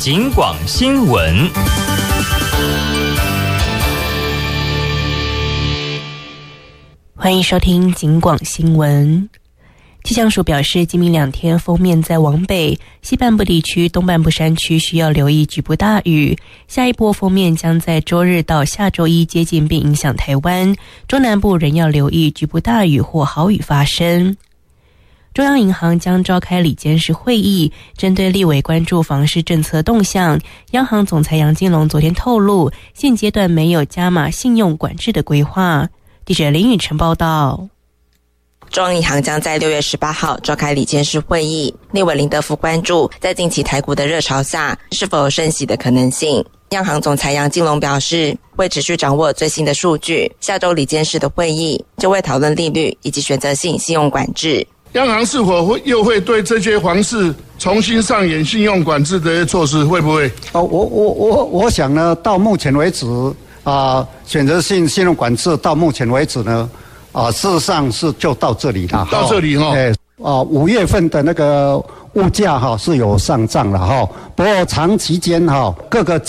警广新闻。 欢迎收听警广新闻。气象署表示，今明2天锋面在往北，西半部地区、东半部山区需要留意局部大雨。下一波锋面将在周日到下周一接近并影响台湾，中南部仍要留意局部大雨或豪雨发生。中央银行将召开理监事会议，针对立委关注房市政策动向，央行总裁杨金龙昨天透露，现阶段没有加码信用管制的规划。记者林宇晨报道。 中央银行将在6月18号召开理监事会议，立委林德福关注在近期台股的热潮下，是否有升息的可能性。央行总裁杨金龙表示，会持续掌握最新的数据，下周理监事的会议就会讨论利率以及选择性信用管制。 央行是否又会对这些房市重新上演信用管制的措施？会不会？ 我想呢，到目前为止选择性信用管制到目前为止呢，事实上是就到这里了。 到这里哈。 5月份的那个物价是有上涨了哈，不过长期间各个